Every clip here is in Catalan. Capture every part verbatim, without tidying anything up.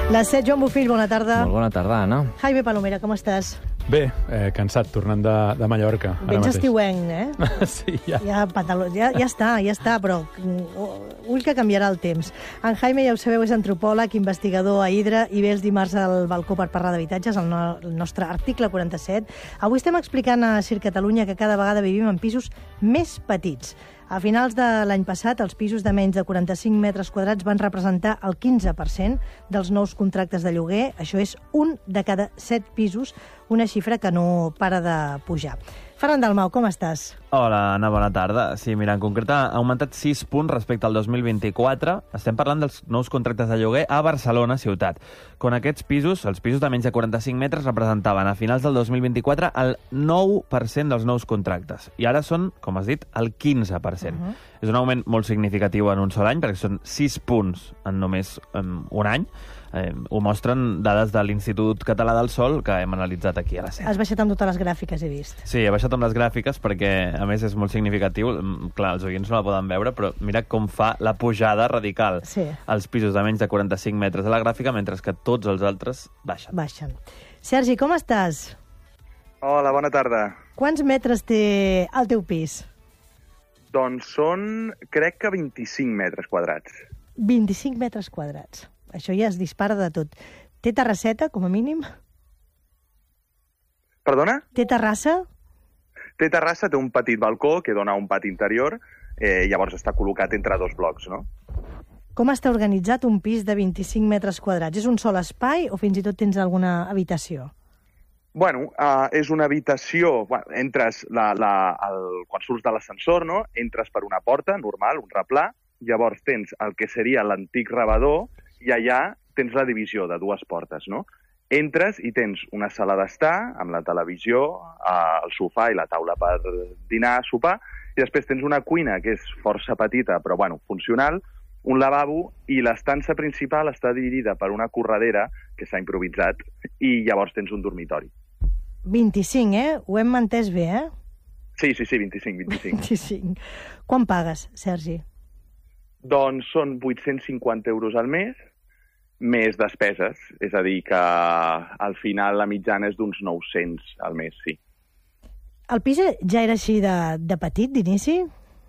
Les set, Joan Bofill, bona tarda. Molt bona tarda, Anna. Jaime Palomera, com estàs? Bé, eh, cansat, tornant de, de Mallorca. Vens estiuenc, eh? Sí, ja. Ja, pantaló, ja, ja està, ja està, però mm, ull que canviarà el temps. En Jaime, ja ho sabeu, és antropòleg, investigador a Hidra, i ve els dimarts al balcó per parlar d'habitatges, el, no, el nostre article quaranta-set. Avui estem explicant a Cir Catalunya que cada vegada vivim en pisos més petits. A finals de l'any passat, els pisos de menys de quaranta-cinc metres quadrats van representar el quinze per cent dels nous contractes de lloguer. Això és un de cada set pisos, una xifra que no para de pujar. Ferran Dalmau, com estàs? Hola, Anna, bona tarda. Sí, mira, en concret ha augmentat sis punts respecte al dos mil vint-i-quatre. Estem parlant dels nous contractes de lloguer a Barcelona ciutat. Quan aquests pisos, els pisos de menys de quaranta-cinc metres, representaven a finals del dos mil vint-i-quatre el nou per cent dels nous contractes. I ara són, com has dit, el quinze per cent. Uh -huh. És un augment molt significatiu en un sol any, perquè són sis punts en només um, un any. Eh, ho mostren dades de l'Institut Català del Sòl que hem analitzat aquí a la set. Has baixat amb totes les gràfiques, he vist. Sí, he baixat amb les gràfiques perquè, a més, és molt significatiu. Clar, els oients no la poden veure, però mira com fa la pujada radical sí. als pisos de menys de quaranta-cinc metres de la gràfica, mentre que tots els altres baixen. Baixen. Sergi, com estàs? Hola, bona tarda. Quants metres té el teu pis? Doncs són, crec que vint-i-cinc metres quadrats. vint-i-cinc metres quadrats. Això ja es dispara de tot. Té terrasseta, com a mínim? Perdona? Té terrassa? Té terrassa, té un petit balcó que dona a un pati interior, eh, llavors està col·locat entre dos blocs, no? Com està organitzat un pis de vint-i-cinc metres quadrats? És un sol espai o fins i tot tens alguna habitació? Bueno, uh, és una habitació... Bueno, entres la, la, el, quan surts de l'ascensor, no? Entres per una porta normal, un replà, llavors tens el que seria l'antic rebedor i allà tens la divisió de dues portes, no? Entres i tens una sala d'estar amb la televisió, eh, el sofà i la taula per dinar, sopar, i després tens una cuina que és força petita, però, bueno, funcional, un lavabo, i l'estança principal està dividida per una corredera que s'ha improvisat, i llavors tens un dormitori. vint-i-cinc, eh? Ho hem entès bé, eh? Sí, sí, sí, vint-i-cinc, vint-i-cinc. vint-i-cinc. Quan pagues, Sergi? Doncs són vuit-cents cinquanta euros al mes, més despeses. És a dir, que al final la mitjana és d'uns nou-cents al mes, sí. El pis ja era així de, de petit, d'inici?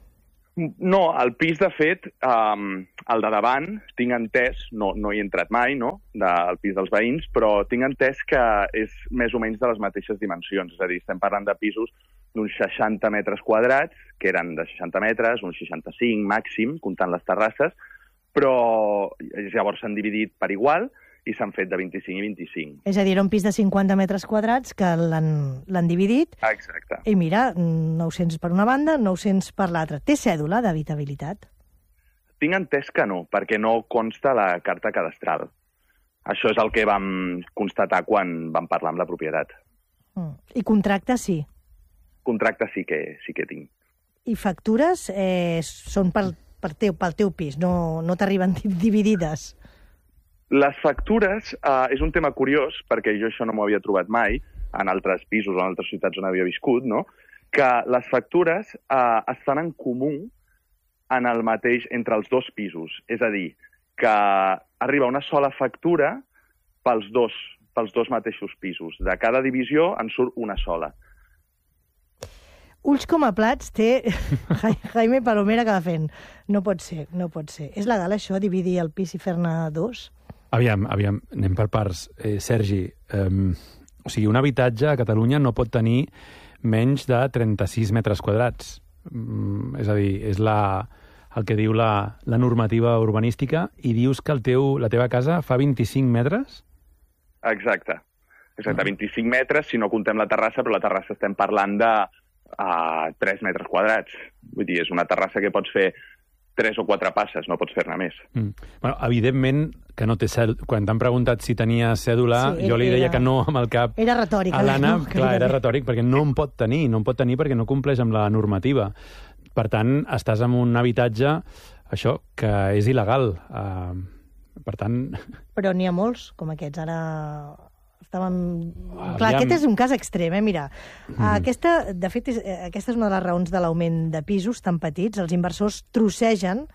No, el pis, de fet, um, el de davant, tinc entès, no, no hi he entrat mai, no?, del pis dels veïns, però tinc entès que és més o menys de les mateixes dimensions. És a dir, estem parlant de pisos d'uns seixanta metres quadrats, que eren de seixanta metres, uns seixanta-cinc màxim, comptant les terrasses, però llavors s'han dividit per igual i s'han fet de vint-i-cinc i vint-i-cinc. És a dir, era un pis de cinquanta metres quadrats que l'han dividit. Exacte. I mira, nou-cents per una banda, nou-cents per l'altra. Té cèdula d'habitabilitat? Tinc entès que no, perquè no consta la carta cadastral. Això és el que vam constatar quan vam parlar amb la propietat. Mm. I contracte sí? Contracte sí que, sí que tinc. I factures eh, són pel, pel, teu, pel teu pis, no, no t'arriben dividides? Les factures eh, és un tema curiós, perquè jo això no m'ho havia trobat mai en altres pisos o en altres ciutats on havia viscut, no? Que les factures eh, es fan en comú en el mateix, entre els dos pisos. És a dir, que arriba una sola factura pels dos, pels dos mateixos pisos. De cada divisió en surt una sola. Ulls com a plats té Jaime Palomera que va fent. No pot ser, no pot ser. És legal això, dividir el pis i fer-ne dos? Aviam, aviam, anem per parts. Eh, Sergi, eh, o sigui, un habitatge a Catalunya no pot tenir menys de trenta-sis metres quadrats. Mm, és a dir, és la, el que diu la, la normativa urbanística, i dius que el teu, la teva casa fa vint-i-cinc metres? Exacte. Exacte, vint-i-cinc metres, si no comptem la terrassa, però la terrassa estem parlant de a tres metres quadrats. Vull dir, és una terrassa que pots fer tres o quatre passes, no pots fer-ne més. Mm. Bueno, evidentment que no té cèdula. Quan t'han preguntat si tenia cèdula, sí, jo li deia era... que no amb el cap. Era retòric. A l'Anna, no, clar, era retòric, perquè no en pot tenir, no en pot tenir perquè no compleix amb la normativa. Per tant, estàs en un habitatge, això, que és il·legal. Uh, per tant... Però n'hi ha molts, com aquests. Ara... Estaven... Ah, clar, aquest és un cas extrem, eh? Mira, mm. aquesta, de fet, és, aquesta és una de les raons de l'augment de pisos tan petits. Els inversors trossegen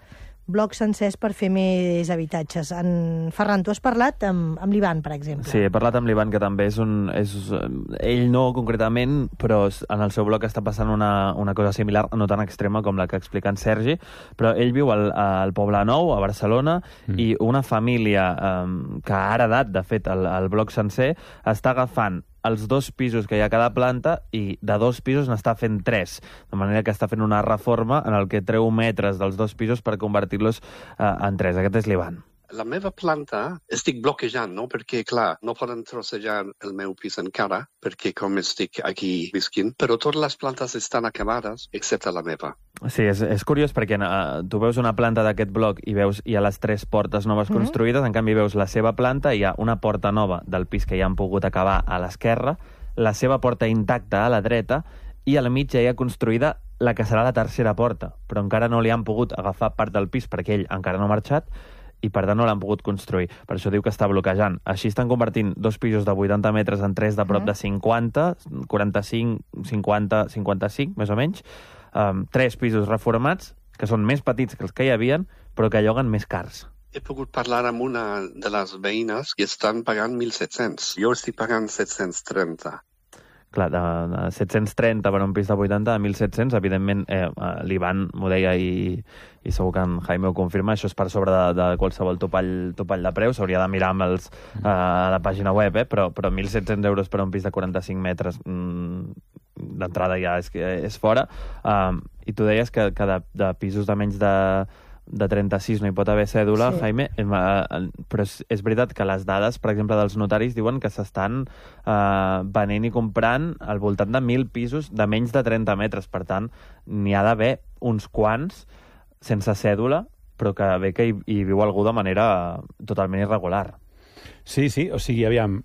blocs sencers per fer més habitatges. En Ferran, tu has parlat amb, amb l'Ivan, per exemple. Sí, he parlat amb l'Ivan, que també és un... És, ell no, concretament, però en el seu bloc està passant una, una cosa similar, no tan extrema com la que explica en Sergi, però ell viu al, al Poblenou, a Barcelona, mm. i una família um, que ha heredat, de fet, el, el bloc sencer, està agafant els dos pisos que hi ha a cada planta i de dos pisos n'està fent tres. De manera que està fent una reforma en el que treu metres dels dos pisos per convertir-los eh, en tres. Aquest és l'Ivan. La meva planta estic bloquejant, no? Perquè, clar, no poden trossejar el meu pis encara, perquè com estic aquí visquint, però totes les plantes estan acabades, excepte la meva. Sí, és, és curiós perquè uh, tu veus una planta d'aquest bloc i veus hi ha les tres portes noves mm-hmm. construïdes, en canvi veus la seva planta i hi ha una porta nova del pis que ja han pogut acabar a l'esquerra, la seva porta intacta a la dreta i a la mitja hi ha construïda la que serà la tercera porta, però encara no li han pogut agafar part del pis perquè ell encara no ha marxat i per tant no l'han pogut construir. Per això diu que està bloquejant. Així estan convertint dos pisos de vuitanta metres en tres de prop de cinquanta, quaranta-cinc, cinquanta, cinquanta-cinc, més o menys, um, tres pisos reformats, que són més petits que els que hi havien, però que lloguen més cars. He pogut parlar amb una de les veïnes i estan pagant mil set-cents. Jo estic pagant set-cents trenta. Clar, de, de set-cents trenta per un pis de vuitanta a mil set-cents, evidentment, eh, l'Ivan m'ho deia i, i segur que en Jaime ho confirma, això és per sobre de, de qualsevol topall, topall de preu, s'hauria de mirar amb els, eh, a la pàgina web, eh, però, però mil set-cents euros per un pis de quaranta-cinc metres mm, d'entrada ja és, és fora. Um, I tu deies que, que de, de pisos de menys de... de trenta-sis no hi pot haver cèdula, sí. Jaime, eh, però és, és veritat que les dades, per exemple, dels notaris diuen que s'estan eh, venent i comprant al voltant de mil pisos de menys de trenta metres. Per tant, n'hi ha d'haver uns quants sense cèdula, però que bé que hi, hi viu algú de manera totalment irregular. Sí, sí, o sigui, aviam...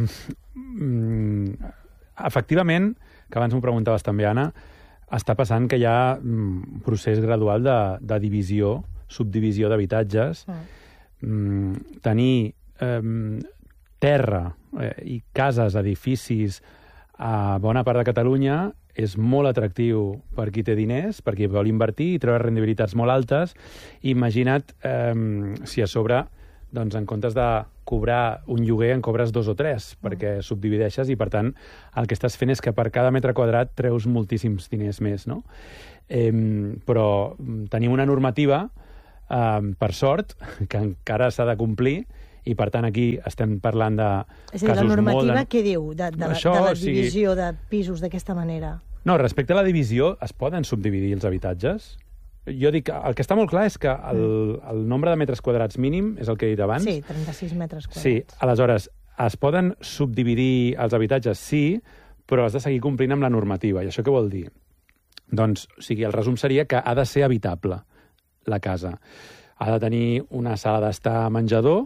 Mm, efectivament, que abans m'ho preguntaves també, Anna, està passant que hi ha un procés gradual de, de divisió, subdivisió d'habitatges. Mm. Mm, tenir eh, terra eh, i cases, edificis a bona part de Catalunya és molt atractiu per qui té diners, per qui vol invertir i treure rendibilitats molt altes. Imagina't eh, si a sobre, doncs, en comptes de cobrar un lloguer en cobres dos o tres, mm. perquè subdivideixes i, per tant, el que estàs fent és que per cada metre quadrat treus moltíssims diners més, no? Eh, però tenim una normativa, eh, per sort, que encara s'ha de complir, i, per tant, aquí estem parlant de és a dir, casos la normativa molt... què diu de, de, Això, de la o sigui... divisió de pisos d'aquesta manera? No, respecte a la divisió, es poden subdividir els habitatges? Jo dic, el que està molt clar és que el, el nombre de metres quadrats mínim és el que he dit abans. Sí, trenta-sis metres quadrats. Sí, aleshores, es poden subdividir els habitatges, sí, però has de seguir complint amb la normativa. I això què vol dir? Doncs, o sigui, el resum seria que ha de ser habitable, la casa. Ha de tenir una sala d'estar menjador,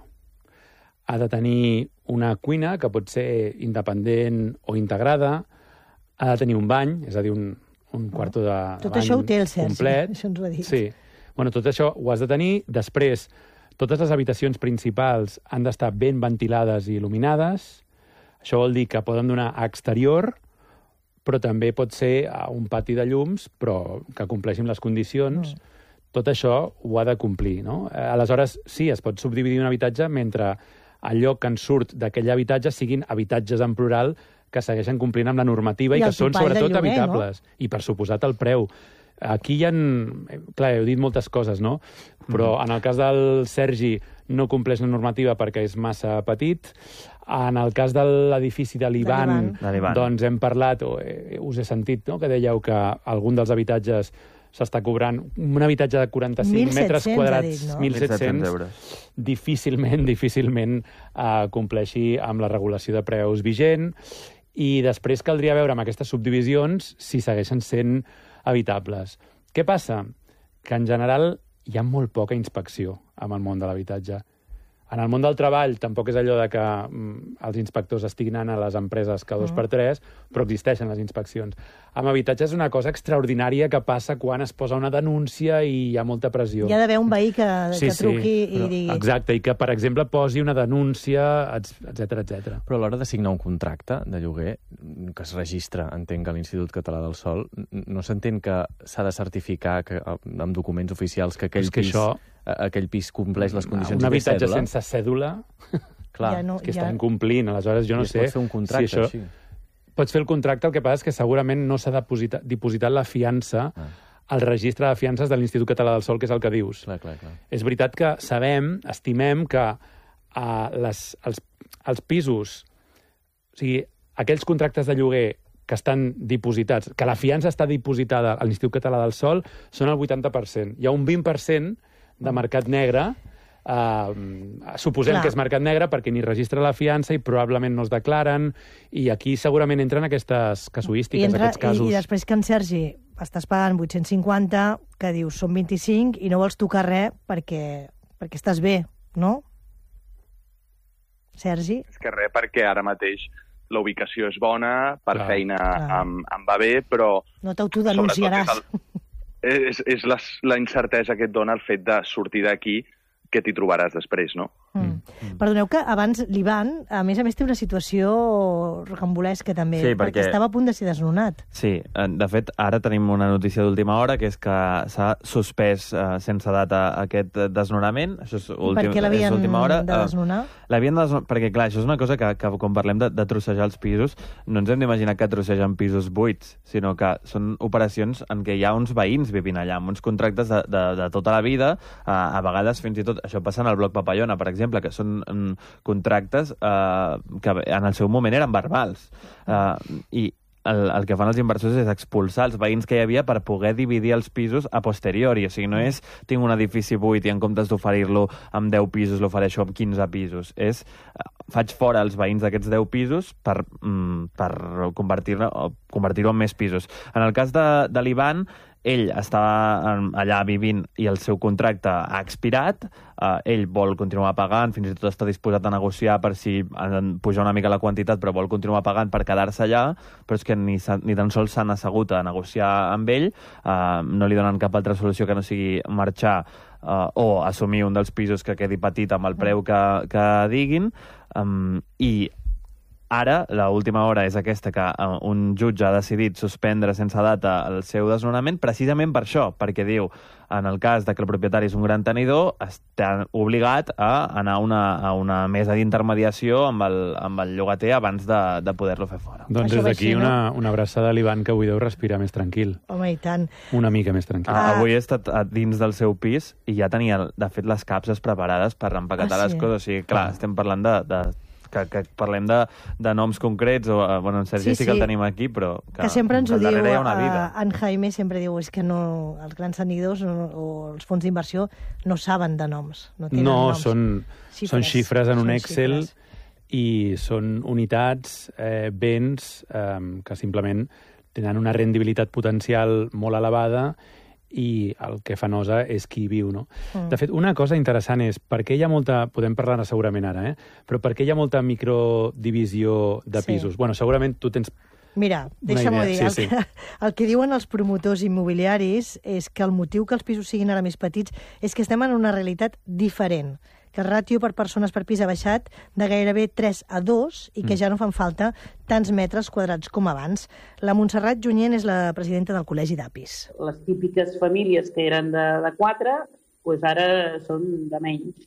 ha de tenir una cuina, que pot ser independent o integrada, ha de tenir un bany, és a dir, un... un quarto de, de tot això ho té el Sergi, complet. Això ens ho ha dit. Sí. Bueno, tot això ho has de tenir. Després, totes les habitacions principals han d'estar ben ventilades i il·luminades. Això vol dir que poden donar a exterior, però també pot ser a un pati de llums, però que compleixin les condicions. Mm. Tot això ho ha de complir, no? Aleshores, sí, es pot subdividir un habitatge mentre allò que en surt d'aquell habitatge siguin habitatges en plural que segueixen complint amb la normativa i, i que són sobretot lloguer, habitables. No? I per suposat el preu. Aquí hi ha... Clar, heu dit moltes coses, no? Però mm. en el cas del Sergi no compleix la normativa perquè és massa petit. En el cas de l'edifici de l'Ivan, doncs hem parlat, o eh, us he sentit, no?, que dèieu que algun dels habitatges s'està cobrant un habitatge de quaranta-cinc metres quadrats, dit, no? mil set-cents euros. Difícilment, difícilment eh, compleixi amb la regulació de preus vigent. I després caldria veure amb aquestes subdivisions si segueixen sent habitables. Què passa? Que en general hi ha molt poca inspecció en el món de l'habitatge. En el món del treball tampoc és allò de que mm, els inspectors estiguin anant a les empreses cada dos per tres, però existeixen les inspeccions. Amb habitatge és una cosa extraordinària que passa quan es posa una denúncia i hi ha molta pressió. Hi ha d'haver un veí que, sí, que truqui sí, i digui... Exacte, i que, per exemple, posi una denúncia, etcètera, etcètera. Però a l'hora de signar un contracte de lloguer, que es registra, entenc, a l'Institut Català del Sòl, no s'entén que s'ha de certificar que, amb documents oficials que aquell que pis això... aquell pis compleix les condicions. Un habitatge cèdula. sense cèdula... Clar, Ja no- que ja- estan complint, aleshores jo no I es sé... pot fer un contracte, si això... així. Pots fer el contracte, el que passa és que segurament no s'ha depositat, dipositat la fiança Ah. al registre de fiances de l'Institut Català del Sòl, que és el que dius. Clar, clar, clar. És veritat que sabem, estimem que uh, les, els, els pisos, o sigui, aquells contractes de lloguer que estan dipositats, que la fiança està dipositada a l'Institut Català del Sòl, són el vuitanta per cent. Hi ha un vint per cent de mercat negre. Uh, suposem Clar. que és mercat negre perquè ni registra la fiança i probablement no es declaren, i aquí segurament entren aquestes casuístiques, I, entra, aquests casos. i, I després que en Sergi estàs pagant vuit-cents cinquanta, que dius són vint-i-cinc i no vols tocar res perquè, perquè estàs bé, no? Sergi? És que res, perquè ara mateix la ubicació és bona, per Clar. feina Clar. em, em va bé, però... No t'autodenunciaràs. Sobretot És, el, és, és la, la incertesa que et dona el fet de sortir d'aquí, que t'hi trobaràs després, no? Mm. Mm. Perdoneu que abans l'Ivan, a més a més, té una situació rocambolesca també, Sí, perquè... perquè- estava a punt de ser desnonat. Sí, eh, de fet, ara tenim una notícia d'última hora, que és que s'ha suspès eh, sense data aquest eh, desnonament. Això és, I per últim, què és l'havien última hora. de Eh, desnonar? L'havien de desnonar, perquè clar, això és una cosa que, que quan parlem de, de trossejar els pisos, no ens hem d'imaginar que trossegen pisos buits, sinó que són operacions en què hi ha uns veïns vivint allà, amb uns contractes de, de, de tota la vida, eh, a vegades fins i tot, això passa en el bloc Papallona, per exemple, que són mm, contractes eh, que en el seu moment eren verbals. Eh, I el, el que fan els inversors és expulsar els veïns que hi havia per poder dividir els pisos a posteriori. O sigui, no és tinc un edifici buit i en comptes d'oferir-lo amb deu pisos l'ofereixo amb quinze pisos. És eh, faig fora els veïns d'aquests deu pisos per, mm, per convertir-ho convertir en més pisos. En el cas de, de l'Ivan, ell estava allà vivint i el seu contracte ha expirat, eh, ell vol continuar pagant, fins i tot està disposat a negociar per si puja una mica la quantitat, però vol continuar pagant per quedar-se allà, però és que ni, ni tan sols s'han assegut a negociar amb ell, eh, no li donen cap altra solució que no sigui marxar eh, o assumir un dels pisos que quedi petit amb el preu que, que diguin, um, i ara, l'última hora és aquesta que uh, un jutge ha decidit suspendre sense data el seu desnonament precisament per això, perquè diu, en el cas de que el propietari és un gran tenidor, està obligat a anar a una, a una mesa d'intermediació amb, el, amb el llogater abans de, de poder-lo fer fora. Doncs Això des va d'aquí així, no? una, una abraçada a l'Ivan, que avui deu respirar més tranquil. Home, i tant. Una mica més tranquil. Ah, Ah. avui he estat a dins del seu pis i ja tenia, de fet, les capses preparades per empaquetar Ah, les sí? coses. O sigui, clar, Ah. estem parlant de... de que, que parlem de, de noms concrets, o, eh, bueno, en Sergi Sí, sí, sí que el sí. tenim aquí, però... Que sempre ens ho al diu, darrere hi ha una eh, vida. en Jaime sempre diu, és que no, els grans tenidors o, o els fons d'inversió no saben de noms, no tenen No, noms. són, Xifres. són xifres en un Són Excel xifres. i són unitats, eh, béns, eh, que simplement tenen una rendibilitat potencial molt elevada i el que fa nosa és qui hi viu, no? Mm. De fet, una cosa interessant és per què hi ha molta... Podem parlar-ne segurament ara, eh? Però per què hi ha molta microdivisió de Sí. pisos? Bueno, segurament tu tens... Mira, deixa'm-ho dir, idea, el, sí, que, el que diuen els promotors immobiliaris és que el motiu que els pisos siguin ara més petits és que estem en una realitat diferent, que el ràtio per persones per pis ha baixat de gairebé tres a dos i que Mm. ja no fan falta tants metres quadrats com abans. La Montserrat Junyent és la presidenta del Col·legi d'Apis. Les típiques famílies que eren de, de quatre, doncs ara són de menys.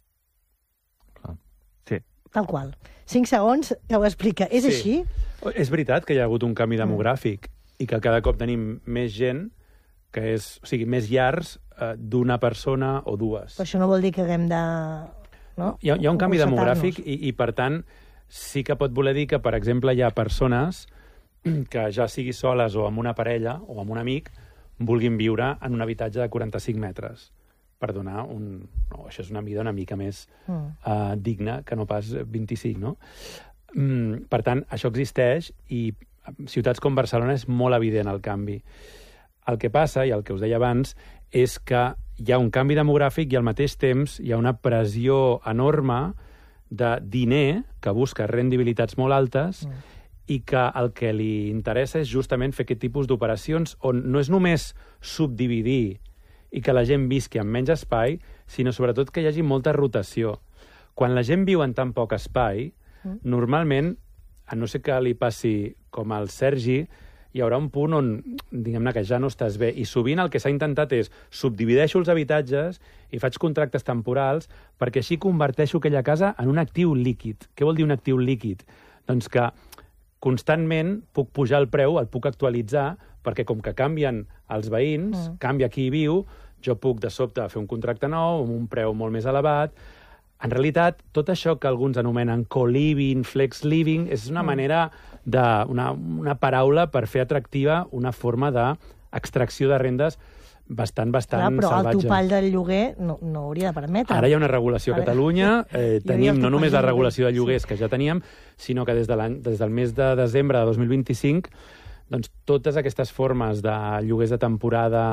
Sí. Tal qual. Cinc segons que ho explica. És Sí. així? És veritat que hi ha hagut un canvi demogràfic i que cada cop tenim més gent, que és, o sigui, més llars eh, d'una persona o dues. Però això no vol dir que haguem de... No? Hi ha, hi ha un canvi Constatar-nos. demogràfic i, i, per tant, sí que pot voler dir que, per exemple, hi ha persones que ja sigui soles o amb una parella o amb un amic vulguin viure en un habitatge de quaranta-cinc metres per donar un... No, això és una mida una mica més Mm. uh, digna que no pas vint-i-cinc, no? Mm, per tant, això existeix i a ciutats com Barcelona és molt evident el canvi. El que passa, i el que us deia abans, és que hi ha un canvi demogràfic i al mateix temps hi ha una pressió enorme de diner que busca rendibilitats molt altes mm. i que el que li interessa és justament fer aquest tipus d'operacions on no és només subdividir i que la gent visqui amb menys espai, sinó sobretot que hi hagi molta rotació. Quan la gent viu en tan poc espai, mm. normalment, a no ser que li passi com al Sergi, hi haurà un punt on, diguem-ne, que ja no estàs bé. I sovint el que s'ha intentat és subdivideixo els habitatges i faig contractes temporals perquè així converteixo aquella casa en un actiu líquid. Què vol dir un actiu líquid? Doncs que constantment puc pujar el preu, el puc actualitzar, perquè com que canvien els veïns, mm. canvia qui hi viu, jo puc de sobte fer un contracte nou amb un preu molt més elevat. En realitat, tot això que alguns anomenen co-living, flex-living, és una mm. manera de, una, una paraula per fer atractiva una forma d'extracció de rendes bastant, bastant Clar, però salvatge. el topall del lloguer no, no hauria de permetre. Ara hi ha una regulació a Catalunya. Eh, tenim no només la regulació de lloguers sí. que ja teníem, sinó que des, de des del mes de desembre de dos mil vint-i-cinc doncs, totes aquestes formes de lloguers de temporada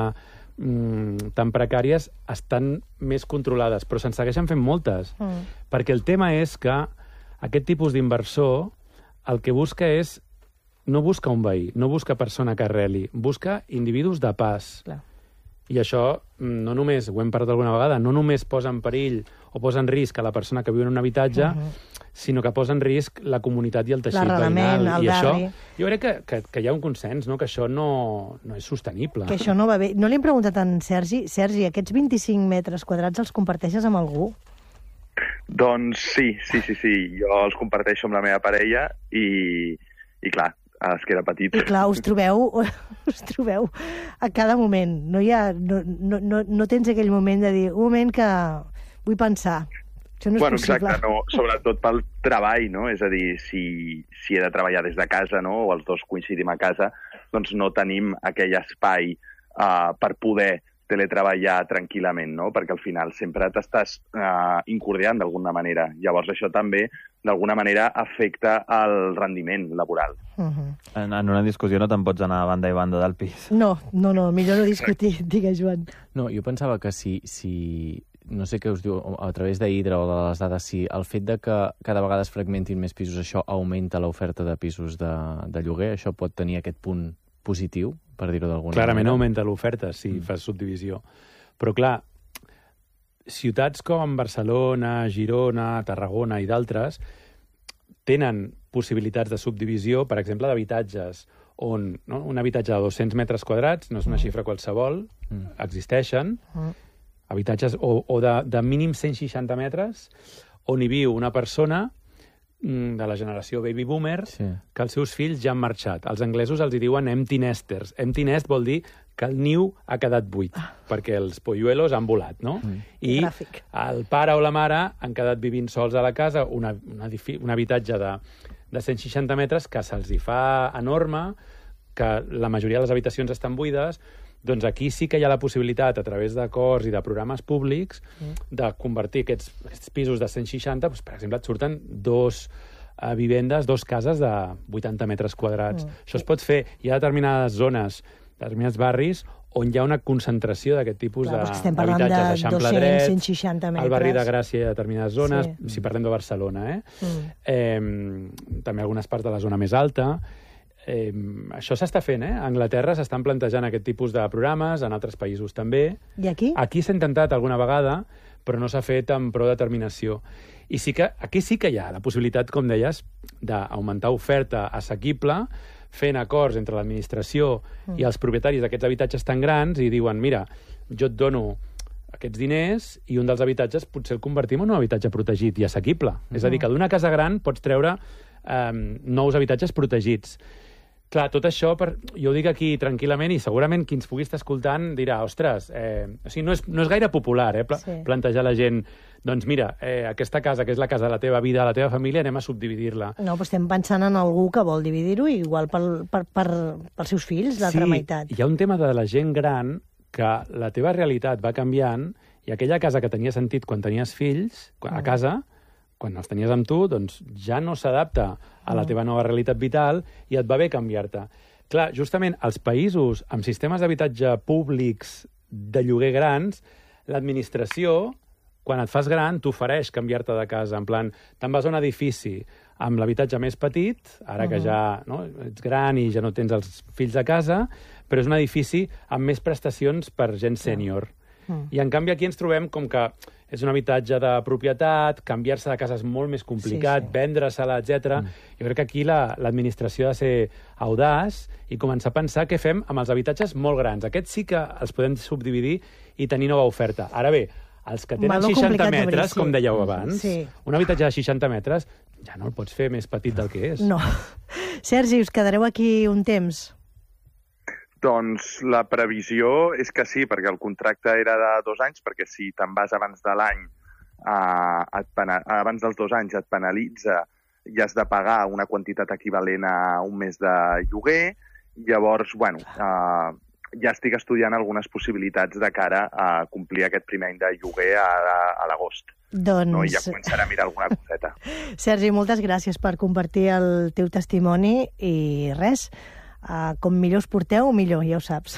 mmm, tan precàries estan més controlades, però se'n segueixen fent moltes. Mm. Perquè el tema és que aquest tipus d'inversor el que busca és no busca un veí, no busca persona que arreli, busca individus de pas. Clar. I això, no només, ho hem parlat alguna vegada, no només posa en perill o posa en risc a la persona que viu en un habitatge, uh -huh. sinó que posa en risc la comunitat i el teixit veïnal. El I barri. això, jo crec que, que, que hi ha un consens, no? Que això no, no és sostenible. Que això no va bé. No li hem preguntat a en Sergi, Sergi, aquests vint-i-cinc metres quadrats els comparteixes amb algú? Doncs sí, sí, sí, sí. Jo els comparteixo amb la meva parella i, i clar, es queda petit. I clar, us trobeu, us trobeu a cada moment. No, hi ha, no, no, no, no tens aquell moment de dir, un moment que vull pensar. Això no és bueno, possible. Exacte, no, sobretot pel treball, no? És a dir, si, si he de treballar des de casa, no? O els dos coincidim a casa, doncs no tenim aquell espai uh, per poder teletreballar tranquil·lament, no? Perquè al final sempre t'estàs uh, incordiant d'alguna manera. Llavors això també, d'alguna manera, afecta el rendiment laboral. Uh -huh. en, en una discussió no te'n pots anar a banda i banda del pis. No, no, no, millor no discutir, digues, Joan. No, jo pensava que si, si no sé què us diu, a través d'Hidra o de les dades, si el fet de que cada vegada es fragmentin més pisos, això augmenta l'oferta de pisos de, de lloguer, això pot tenir aquest punt positiu, per dir-ho d'alguna manera. Clarament augmenta l'oferta si mm. fas subdivisió. Però, clar, ciutats com Barcelona, Girona, Tarragona i d'altres tenen possibilitats de subdivisió, per exemple, d'habitatges on no, un habitatge de dos-cents metres quadrats, no és una xifra qualsevol, mm. existeixen, mm. habitatges o, o de, de mínim cent seixanta metres, on hi viu una persona de la generació baby boomer, sí. que els seus fills ja han marxat. Els anglesos els hi diuen empty nesters. Empty nest vol dir que el niu ha quedat buit, ah. perquè els polluelos han volat, no? Mm. I Gràfic. El pare o la mare han quedat vivint sols a la casa, una, una, un habitatge de, de cent seixanta metres que se'ls hi fa enorme, que la majoria de les habitacions estan buides. Doncs aquí sí que hi ha la possibilitat, a través d'acords i de programes públics, mm. de convertir aquests, aquests pisos de cent seixanta, doncs, per exemple, et surten dos uh, vivendes, dos cases de vuitanta metres quadrats. Mm. Això es pot fer. Hi ha determinades zones, determinats barris, on hi ha una concentració d'aquest tipus d'habitatges de, d'Eixample Dret, cent seixanta metres. al barri de Gràcia hi ha determinades zones, sí. si parlem de Barcelona, eh? Mm. eh? També algunes parts de la zona més alta. Eh, això s'està fent, eh? A Anglaterra s'estan plantejant aquest tipus de programes, en altres països també. I aquí? Aquí s'ha intentat alguna vegada, però no s'ha fet amb prou determinació. I sí que, aquí sí que hi ha la possibilitat, com deies, d'augmentar oferta assequible, fent acords entre l'administració mm. i els propietaris d'aquests habitatges tan grans i diuen, mira, jo et dono aquests diners i un dels habitatges potser el convertim en un habitatge protegit i assequible. Mm. És a dir, que d'una casa gran pots treure eh, nous habitatges protegits. Clar, tot això, per, jo ho dic aquí tranquil·lament i segurament qui ens pugui estar escoltant dirà, ostres, eh, o sigui, no és, no és gaire popular eh, pla, sí. plantejar a la gent, doncs mira, eh, aquesta casa, que és la casa de la teva vida, de la teva família, anem a subdividir-la. No, però estem pensant en algú que vol dividir-ho igual per, per, per, pels seus fills, l'altra sí, meitat. Hi ha un tema de la gent gran que la teva realitat va canviant i aquella casa que tenia sentit quan tenies fills, a mm. casa, quan els tenies amb tu, doncs ja no s'adapta a la teva nova realitat vital i et va bé canviar-te. Clar, justament als països amb sistemes d'habitatge públics de lloguer grans, l'administració, quan et fas gran, t'ofereix canviar-te de casa. En plan, te'n vas a un edifici amb l'habitatge més petit, ara uh -huh. que ja no, ets gran i ja no tens els fills a casa, però és un edifici amb més prestacions per gent sènior. Uh -huh. I en canvi aquí ens trobem com que és un habitatge de propietat, canviar-se de casa és molt més complicat, Sí, sí. vendre-se-la, etcètera. Mm. Jo crec que aquí la- l'administració ha de ser audaç i començar a pensar què fem amb els habitatges molt grans. Aquests sí que els podem subdividir i tenir nova oferta. Ara bé, els que tenen Meló seixanta complicat d'obrir, metres, sí. com dèieu abans, Sí. un habitatge de seixanta metres ja no el pots fer més petit del que és. No. Sergi, us quedareu aquí un temps? Doncs la previsió és que sí, perquè el contracte era de dos anys, perquè si te'n vas abans de l'any, eh, et pena- abans dels dos anys et penalitza i has de pagar una quantitat equivalent a un mes de lloguer. Llavors, bueno, eh, ja estic estudiant algunes possibilitats de cara a complir aquest primer any de lloguer a, a l'agost. Doncs, No? I ja començaré a mirar alguna coseta. Sergi, moltes gràcies per compartir el teu testimoni i res, uh, com millor us porteu, millor, ja ho saps.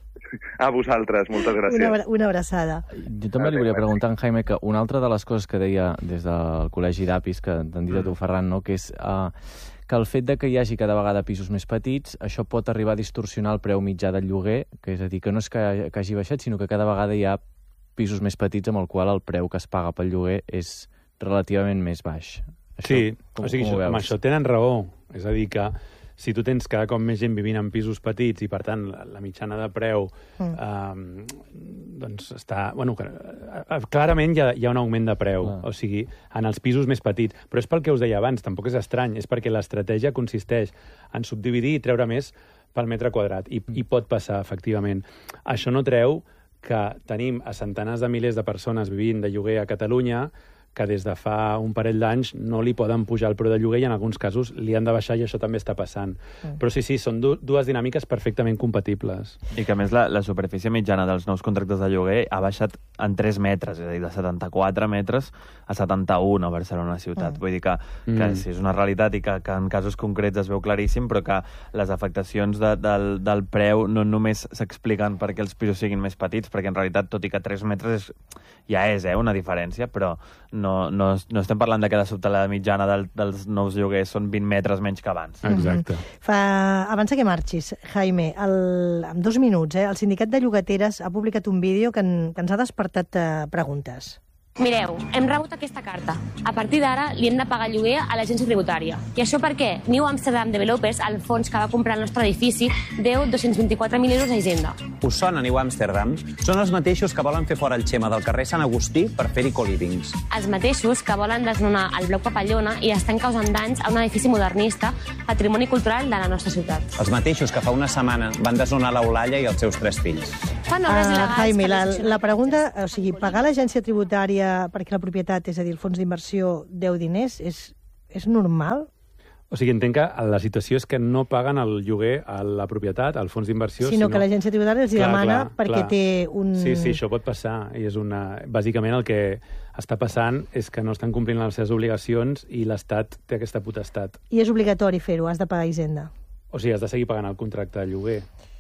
A vosaltres, moltes gràcies. Una, abra- una abraçada. Jo també li volia preguntar a en Jaime que una altra de les coses que deia des del Col·legi d'Apis, que t'han dit a tu, Ferran, no? que és uh, que el fet de que hi hagi cada vegada pisos més petits, això pot arribar a distorsionar el preu mitjà del lloguer, que és a dir, que no és que, que hagi baixat, sinó que cada vegada hi ha pisos més petits amb el qual el preu que es paga pel lloguer és relativament més baix. Això, Sí, com, o sigui, com ho això, amb veus? això tenen raó. És a dir, que si tu tens cada cop més gent vivint en pisos petits i, per tant, la, la mitjana de preu mm. eh, doncs està... Bueno, que, eh, clarament hi ha, hi ha un augment de preu, Clar. o sigui, en els pisos més petits. Però és pel que us deia abans, tampoc és estrany, és perquè l'estratègia consisteix en subdividir i treure més pel metre quadrat. I, i pot passar, efectivament. Això no treu que tenim a centenars de milers de persones vivint de lloguer a Catalunya que des de fa un parell d'anys no li poden pujar el preu de lloguer i en alguns casos li han de baixar i això també està passant. Mm. Però sí, sí, són du dues dinàmiques perfectament compatibles. I que, a més, la, la superfície mitjana dels nous contractes de lloguer ha baixat en tres metres, és a dir, de setanta-quatre metres a setanta-un a Barcelona ciutat. Mm. Vull dir que, que Mm. sí, és una realitat i que, que en casos concrets es veu claríssim, però que les afectacions de, del, del preu no només s'expliquen perquè els pisos siguin més petits, perquè en realitat, tot i que tres metres és, ja és eh, una diferència, però no, no, no estem parlant de que de sobte la mitjana del, dels nous lloguers són vint metres menys que abans. Exacte. Mm -hmm. Fa... Abans que marxis, Jaime, el... en dos minuts, eh, el Sindicat de Llogateres ha publicat un vídeo que, en... que ens ha despertat eh, preguntes. Mireu, hem rebut aquesta carta. A partir d'ara li hem de pagar lloguer a l'agència tributària. I això per què? New Amsterdam Developers, el fons que va comprar el nostre edifici, deu dos-cents vint-i-quatre mil euros a Hisenda. Us sona New Amsterdam? Són els mateixos que volen fer fora el Xema del carrer Sant Agustí per fer-hi co-livings. Els mateixos que volen desnonar el bloc Papallona i estan causant danys a un edifici modernista, patrimoni cultural de la nostra ciutat. Els mateixos que fa una setmana van desnonar l'Eulàlia i els seus tres fills. Fan obres Uh, il·legals... Jaime, que la, no la pregunta, o sigui, pagar l'agència tributària perquè la propietat, és a dir, el fons d'inversió, deu diners, és, és normal? O sigui, entenc que la situació és que no paguen el lloguer a la propietat, al fons d'inversió, Sinó que l'agència tributària els hi Clar, demana clar, perquè clar. té un... Sí, sí, això pot passar. I és una... Bàsicament el que està passant és que no estan complint les seves obligacions i l'Estat té aquesta potestat. I és obligatori fer-ho, has de pagar Hisenda. O sigui, has de seguir pagant el contracte de lloguer.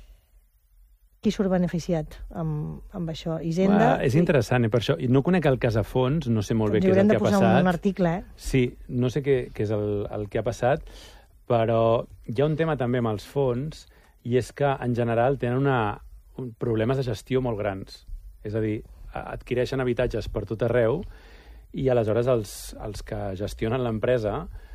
Qui surt beneficiat amb, amb això? Hisenda? Ah, és interessant, eh, per això. I no conec el cas a fons, no sé molt bé Ens què és haurem el de que ha posar passat. un article, eh? Sí, no sé què, què és el, el que ha passat, però hi ha un tema també amb els fons, i és que, en general, tenen una, un, problemes de gestió molt grans. És a dir, adquireixen habitatges per tot arreu i, aleshores, els, els que gestionen l'empresa